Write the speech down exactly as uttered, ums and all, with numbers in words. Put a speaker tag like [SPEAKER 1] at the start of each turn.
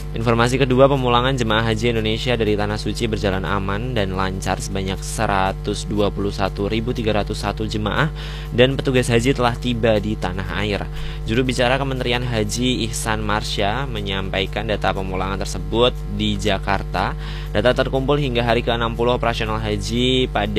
[SPEAKER 1] Informasi kedua, pemulangan jemaah haji Indonesia dari Tanah Suci berjalan aman dan lancar sebanyak seratus dua puluh satu ribu tiga ratus satu jemaah dan petugas haji telah tiba di tanah air. Juru bicara Kementerian Haji Ihsan Marsya menyampaikan data pemulangan tersebut di Jakarta. Data terkumpul hingga hari ke enam puluh operasional haji pada